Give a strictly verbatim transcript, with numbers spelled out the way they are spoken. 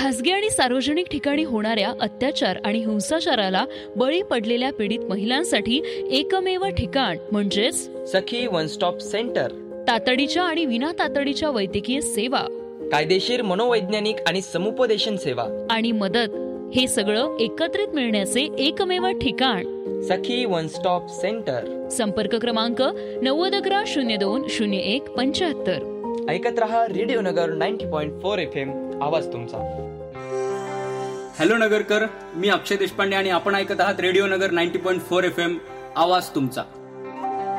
खासगी आणि सार्वजनिक ठिकाणी होणाऱ्या अत्याचार आणि हिंसाचाराला बळी पडलेल्या पीडित महिलांसाठी एकमेव ठिकाण म्हणजेच सखी वन स्टॉप सेंटर. तातडीच्या आणि विना तातडीच्या वैद्यकीय सेवा, कायदेशीर मनोवैज्ञानिक आणि समुपदेशन सेवा आणि मदत हे सगळं एकत्रित मिळण्याचे एकमेव ठिकाण सखी वन स्टॉप सेंटर. संपर्क क्रमांक नव्वद अकरा शून्य दोन शून्य एक पंच्याहत्तर. ऐकत रहा रेडिओ नगर ninety point four F M, आवाज तुमचा. हॅलो नगरकर, मी अक्षय देशपांडे आणि आपण ऐकत आहात रेडिओ नगर ninety point four F M, आवाज तुमचा.